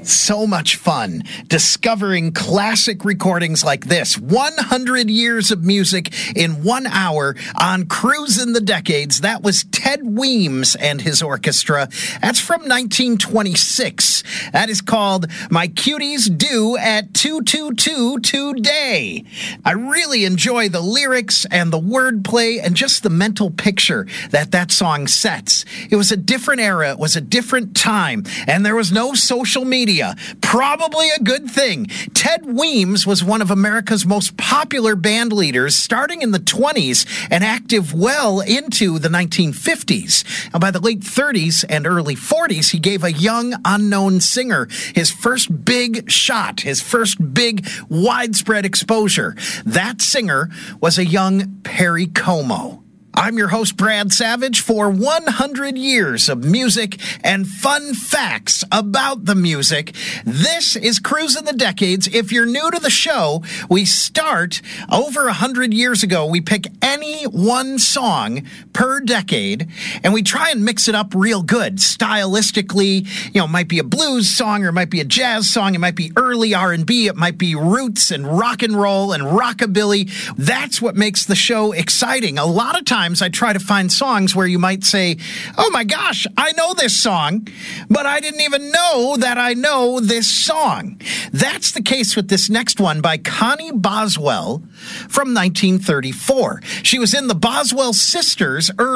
So much fun discovering classic recordings like this. 100 years of music in 1 hour on Cruisin' the Decades. That was Ted Weems and his orchestra. That's from 1926. That is called My Cuties Do at 222 Today. I really enjoy the lyrics and the wordplay and just the mental picture that song sets. It was a different era. It was a different time. And there was no social media. Probably a good thing. Ted Weems was one of America's most popular band leaders starting in the 20s and active well into the 1950s. And by the late 30s and early 40s, he gave a young, unknown singer his first big shot, his first big widespread exposure. That singer was a young Perry Como. I'm your host, Brad Savage, for 100 years of music and fun facts about the music. This is Cruisin' the Decades. If you're new to the show, we start over 100 years ago. We pick any one song per decade, and we try and mix it up real good. Stylistically, it might be a blues song, or it might be a jazz song, it might be early R&B, it might be roots and rock and roll and rockabilly. That's what makes the show exciting. A lot of times, I try to find songs where you might say, oh my gosh, I know this song, but I didn't even know that I know this song. That's the case with this next one by Connie Boswell from 1934. She was in the Boswell Sisters